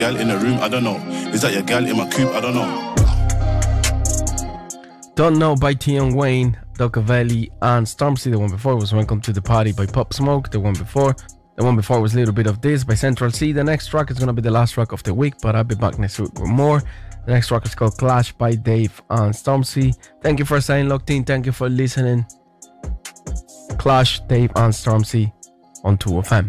Girl in the room, I don't know. Is that your girl in my coupe? I don't know. Don't Know by Tion Wayne, Docavelli, and Stormzy. The one before was Welcome to the Party by Pop Smoke. The one before was a little bit of this by Central C. The next track is going to be the last track of the week, but I'll be back next week with more. The next track is called Clash by Dave and Stormzy. Thank you for staying locked in. Thank you for listening. Clash, Dave and Stormzy on 2FM.